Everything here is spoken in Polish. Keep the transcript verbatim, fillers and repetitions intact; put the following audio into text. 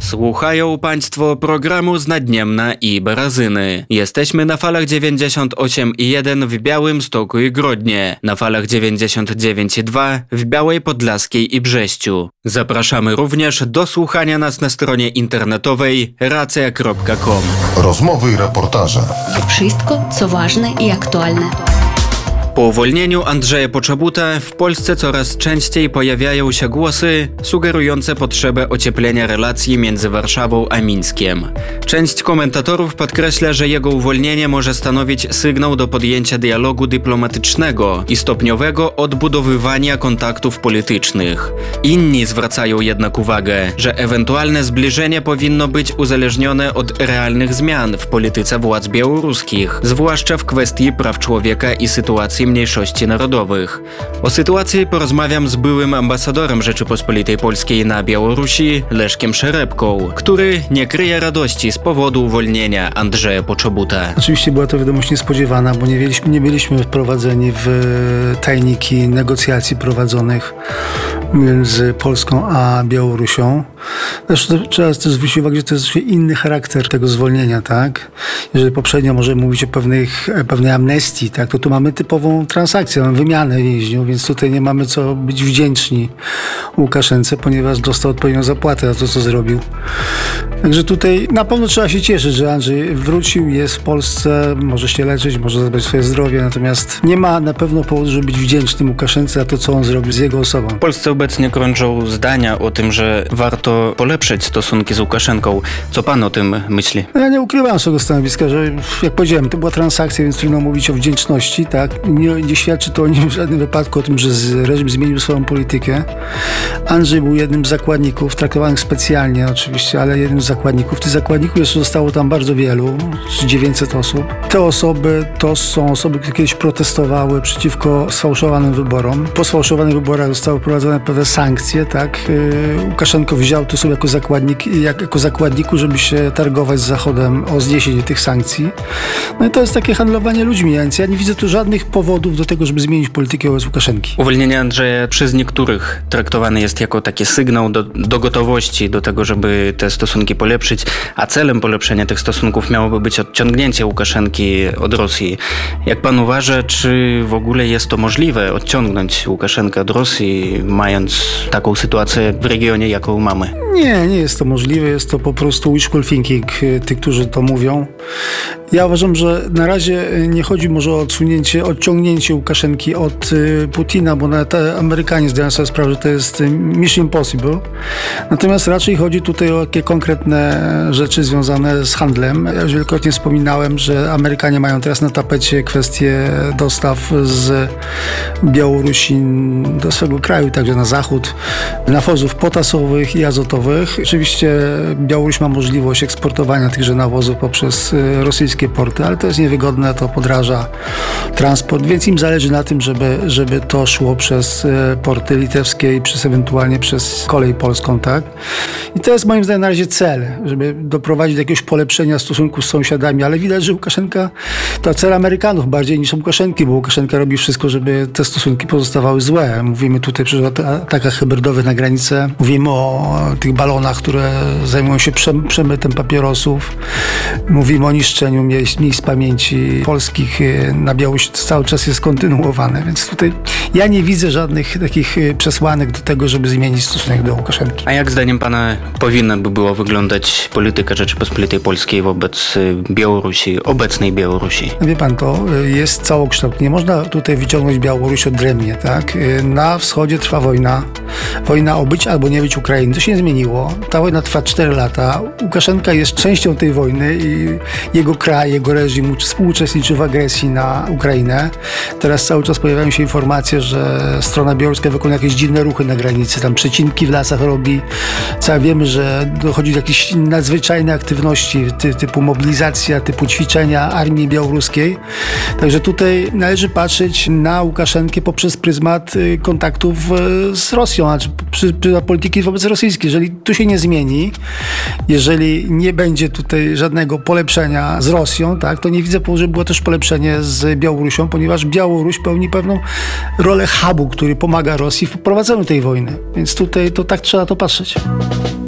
Słuchają Państwo programu Znadniemna i Barazyny. Jesteśmy na falach dziewięćdziesiąt osiem i jeden w Białymstoku i Grodnie, na falach dziewięćdziesiąt dziewięć i dwa w Białej Podlaskiej i Brześciu. Zapraszamy również do słuchania nas na stronie internetowej racja kropka com. Rozmowy i reportaże. Wszystko, co ważne i aktualne. Po uwolnieniu Andrzeja Poczobuta w Polsce coraz częściej pojawiają się głosy sugerujące potrzebę ocieplenia relacji między Warszawą a Mińskiem. Część komentatorów podkreśla, że jego uwolnienie może stanowić sygnał do podjęcia dialogu dyplomatycznego i stopniowego odbudowywania kontaktów politycznych. Inni zwracają jednak uwagę, że ewentualne zbliżenie powinno być uzależnione od realnych zmian w polityce władz białoruskich, zwłaszcza w kwestii praw człowieka i sytuacji mniejszości narodowych. O sytuacji porozmawiam z byłym ambasadorem Rzeczypospolitej Polskiej na Białorusi, Leszkiem Szerepką, który nie kryje radości z powodu uwolnienia Andrzeja Poczobuta. Oczywiście była to wiadomość niespodziewana, bo nie byliśmy, nie byliśmy wprowadzeni w tajniki negocjacji prowadzonych między Polską a Białorusią. Zresztą trzeba też zwrócić uwagę, że to jest inny charakter tego zwolnienia, tak? Jeżeli poprzednio możemy mówić o pewnych, pewnej amnestii, tak? To tu mamy typową transakcję, mamy wymianę więźniów, więc tutaj nie mamy co być wdzięczni Łukaszence, ponieważ dostał odpowiednią zapłatę za to, co zrobił. Także tutaj na pewno trzeba się cieszyć, że Andrzej wrócił, jest w Polsce, może się leczyć, może zadbać o swoje zdrowie, natomiast nie ma na pewno powodu, żeby być wdzięcznym Łukaszence za to, co on zrobił z jego osobą. W Polsce obecnie krążą zdania o tym, że warto polepszyć stosunki z Łukaszenką. Co pan o tym myśli? Ja nie ukrywam swojego stanowiska, że jak powiedziałem, to była transakcja, więc trudno mówić o wdzięczności, tak? Nie, nie świadczy to o nim w żadnym wypadku o tym, że reżim zmienił swoją politykę. Andrzej był jednym z zakładników, traktowanych specjalnie oczywiście, ale jednym z zakładników. Tych zakładników jeszcze zostało tam bardzo wielu, dziewięćset osób. Te osoby to są osoby, które kiedyś protestowały przeciwko sfałszowanym wyborom. Po sfałszowanych wyborach zostały wprowadzone pewne sankcje, tak? Łukaszenko wziął to sobie jako zakładnik, jak, jako zakładniku, żeby się targować z Zachodem o zniesienie tych sankcji. No i to jest takie handlowanie ludźmi, więc ja nie widzę tu żadnych powodów do tego, żeby zmienić politykę wobec Łukaszenki. Uwolnienie Andrzeja przez niektórych traktowane jest jako taki sygnał do, do gotowości, do tego, żeby te stosunki polepszyć, a celem polepszenia tych stosunków miałoby być odciągnięcie Łukaszenki od Rosji. Jak pan uważa, czy w ogóle jest to możliwe odciągnąć Łukaszenkę od Rosji, mając taką sytuację w regionie, jaką mamy? Nie, nie jest to możliwe, jest to po prostu wishful thinking, tych, którzy to mówią. Ja uważam, że na razie nie chodzi może o odsunięcie, odciągnięcie Łukaszenki od y, Putina, bo nawet Amerykanie zdają sobie sprawę, że to jest mission impossible. Natomiast raczej chodzi tutaj o takie konkretne rzeczy związane z handlem. Ja już wielokrotnie wspominałem, że Amerykanie mają teraz na tapecie kwestie dostaw z Białorusi do swego kraju, także na zachód, nawozów potasowych i azotowych. Oczywiście Białoruś ma możliwość eksportowania tychże nawozów poprzez rosyjskie porty, ale to jest niewygodne, to podraża transport, więc im zależy na tym, żeby, żeby to szło przez porty litewskie i przez ewentualnie przez kolej polską, tak? I to jest moim zdaniem na razie cel, żeby doprowadzić do jakiegoś polepszenia stosunków z sąsiadami, ale widać, że Łukaszenka to cel Amerykanów bardziej niż Łukaszenki, bo Łukaszenka robi wszystko, żeby te stosunki pozostawały złe. Mówimy tutaj przecież o atakach hybrydowych na granicę, mówimy o tych balonach, które zajmują się przemytem papierosów, mówimy o niszczeniu miejsc, miejsc pamięci polskich na Białorusi, to cały czas jest kontynuowane, więc tutaj ja nie widzę żadnych takich przesłanek do tego, żeby zmienić stosunek do Łukaszenki. A jak zdaniem pana powinna by było wyglądać polityka Rzeczypospolitej Polskiej wobec Białorusi, obecnej Białorusi? Wie pan, to jest całokształt. Nie można tutaj wyciągnąć Białorusi odrębnie, tak? Na wschodzie trwa wojna, wojna o być albo nie być Ukrainy. To się nie zmieniło. Ta wojna trwa cztery lata. Łukaszenka jest częścią tej wojny i jego kraj, jego reżim współuczestniczy w agresji na Ukrainę. Teraz cały czas pojawiają się informacje, że strona białoruska wykonuje jakieś dziwne ruchy na granicy, tam przecinki w lasach robi. Cały wiemy, że dochodzi do jakichś nadzwyczajnych aktywności ty, typu mobilizacja, typu ćwiczenia armii białoruskiej. Także tutaj należy patrzeć na Łukaszenkę poprzez pryzmat kontaktów z Rosją, a czy pryzmat polityki wobec rosyjskiej. Jeżeli tu się nie zmieni, jeżeli nie będzie tutaj żadnego polepszenia z Rosją, tak, to nie widzę, że było też polepszenie z Białorusią, ponieważ Białoruś pełni pewną rolę hubu, który pomaga Rosji w prowadzeniu tej wojny. Więc tutaj to tak trzeba to patrzeć.